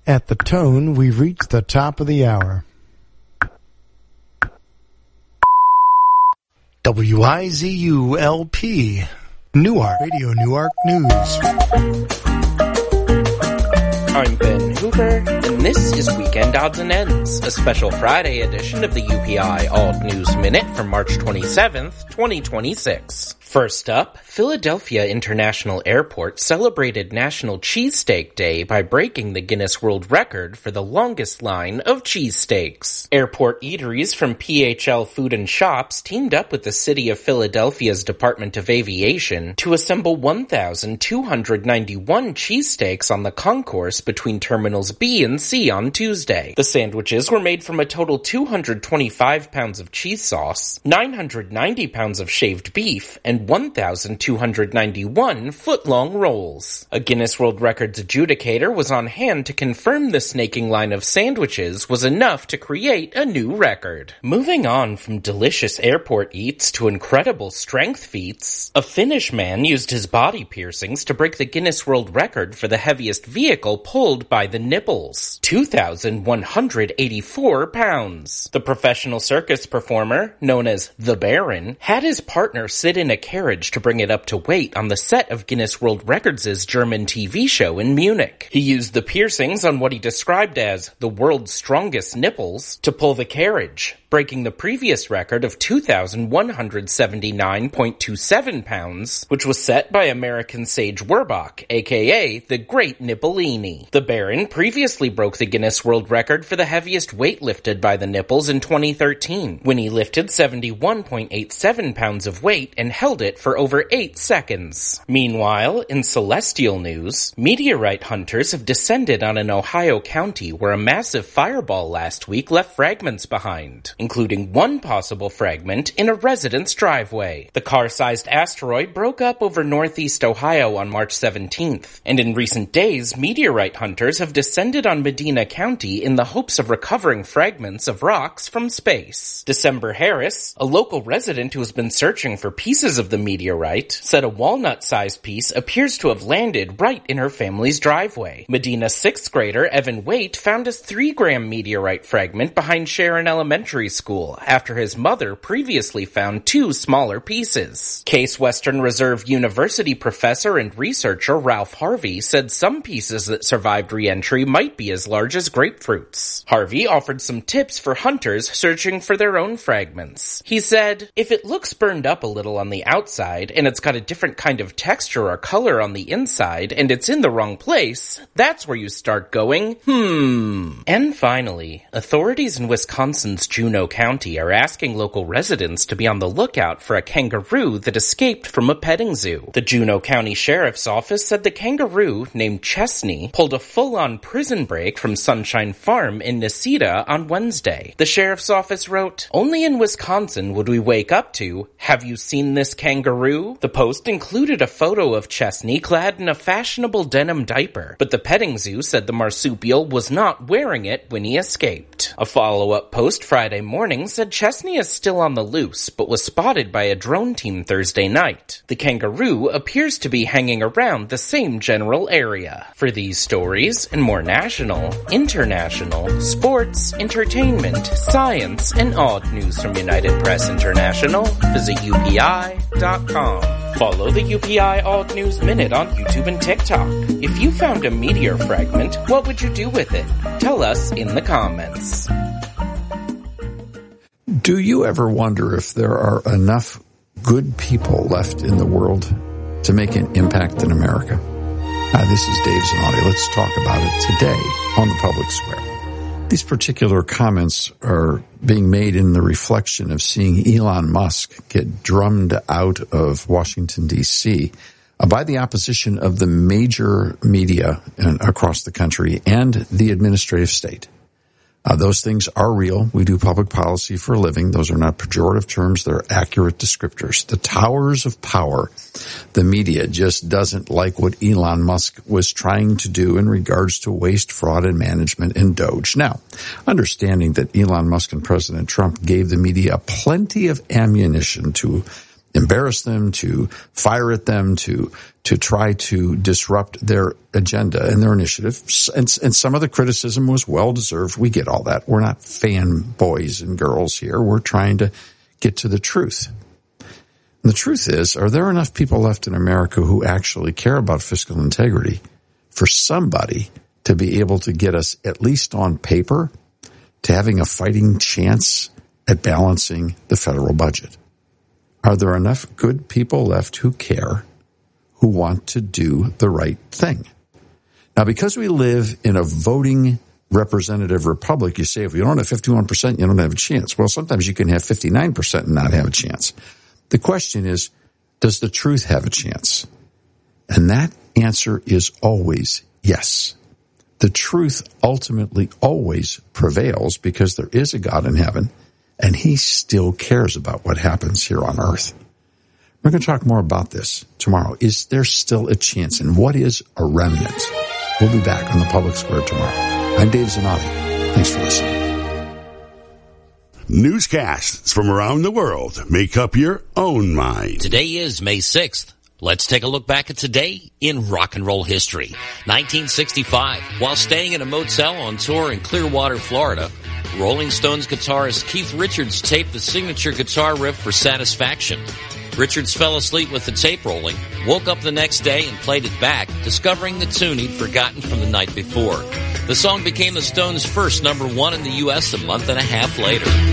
At the tone, we've reached the top of the hour. WIZU-LP, Newark, Radio Newark News. I'm Ben Hooper, and this is Weekend Odds and Ends, a special Friday edition of the UPI Alt News Minute for March 27th, 2026. First up, Philadelphia International Airport celebrated National Cheesesteak Day by breaking the Guinness World Record for the longest line of cheesesteaks. Airport eateries from PHL Food and Shops teamed up with the City of Philadelphia's Department of Aviation to assemble 1,291 cheesesteaks on the concourse between Terminals B and C on Tuesday. The sandwiches were made from a total 225 pounds of cheese sauce, 990 pounds of shaved beef, and 1,291 foot-long rolls. A Guinness World Records adjudicator was on hand to confirm the snaking line of sandwiches was enough to create a new record. Moving on from delicious airport eats to incredible strength feats, a Finnish man used his body piercings to break the Guinness World Record for the heaviest vehicle pulled by the nipples, 2,184 pounds. The professional circus performer, known as the Baron, had his partner sit in a carriage to bring it up to weight on the set of Guinness World Records' German TV show in Munich. He used the piercings on what he described as the world's strongest nipples to pull the carriage, breaking the previous record of 2,179.27 pounds, which was set by American Sage Werbach, aka the Great Nippolini. The Baron previously broke the Guinness World Record for the heaviest weight lifted by the nipples in 2013, when he lifted 71.87 pounds of weight and held it for over 8 seconds. Meanwhile, in celestial news, meteorite hunters have descended on an Ohio county where a massive fireball last week left fragments behind, including one possible fragment in a resident's driveway. The car-sized asteroid broke up over northeast Ohio on March 17th, and in recent days, meteorite hunters have descended on Medina County in the hopes of recovering fragments of rocks from space. December Harris, a local resident who has been searching for pieces of the meteorite, said a walnut-sized piece appears to have landed right in her family's driveway. Medina's 6th grader Evan Waite found his 3-gram meteorite fragment behind Sharon Elementary School after his mother previously found 2 smaller pieces. Case Western Reserve University professor and researcher Ralph Harvey said some pieces that survived re-entry might be as large as grapefruits. Harvey offered some tips for hunters searching for their own fragments. He said, "If it looks burned up a little on the outside and it's got a different kind of texture or color on the inside and it's in the wrong place, that's where you start going, And finally, authorities in Wisconsin's Juneau County are asking local residents to be on the lookout for a kangaroo that escaped from a petting zoo. The Juneau County Sheriff's Office said the kangaroo, named Chesney, pulled a full-on prison break from Sunshine Farm in Necedah on Wednesday. The Sheriff's Office wrote, "Only in Wisconsin would we wake up to, 'Have you seen this kangaroo?' The post included a photo of Chesney clad in a fashionable denim diaper, but the petting zoo said the marsupial was not wearing it when he escaped. A follow-up post Friday morning said Chesney is still on the loose, but was spotted by a drone team Thursday night. The kangaroo appears to be hanging around the same general area. For these stories and more national, international, sports, entertainment, science, and odd news from United Press International, visit UPI.com. Follow the UPI Alt News Minute on YouTube and TikTok. If you found a meteor fragment, what would you do with it? Tell us in the comments. Do you ever wonder if there are enough good people left in the world to make an impact in America? This is Dave Zanotti. Let's talk about it today on the Public Square. These particular comments are being made in the reflection of seeing Elon Musk get drummed out of Washington, D.C. By the opposition of the major media across the country and the administrative state. Those things are real. We do public policy for a living. Those are not pejorative terms. They're accurate descriptors. The towers of power, the media just doesn't like what Elon Musk was trying to do in regards to waste, fraud, and management in Doge. Now, understanding that Elon Musk and President Trump gave the media plenty of ammunition to embarrass them, to fire at them, to try to disrupt their agenda and their initiative. And some of the criticism was well-deserved. We get all that. We're not fanboys and girls here. We're trying to get to the truth. And the truth is, are there enough people left in America who actually care about fiscal integrity for somebody to be able to get us, at least on paper, to having a fighting chance at balancing the federal budget? Are there enough good people left who care, who want to do the right thing? Now, because we live in a voting representative republic, you say, if you don't have 51%, you don't have a chance. Well, sometimes you can have 59% and not have a chance. The question is, does the truth have a chance? And that answer is always yes. The truth ultimately always prevails because there is a God in heaven, and he still cares about what happens here on earth. We're going to talk more about this tomorrow. Is there still a chance? And what is a remnant? We'll be back on the Public Square tomorrow. I'm Dave Zanotti. Thanks for listening. Newscasts from around the world. Make up your own mind. Today is May 6th. Let's take a look back at today in rock and roll history. 1965, while staying in a motel on tour in Clearwater, Florida, Rolling Stones guitarist Keith Richards taped the signature guitar riff for Satisfaction. Richards fell asleep with the tape rolling, woke up the next day and played it back, discovering the tune he'd forgotten from the night before. The song became the Stones' first #1 in the U.S. a month and a half later.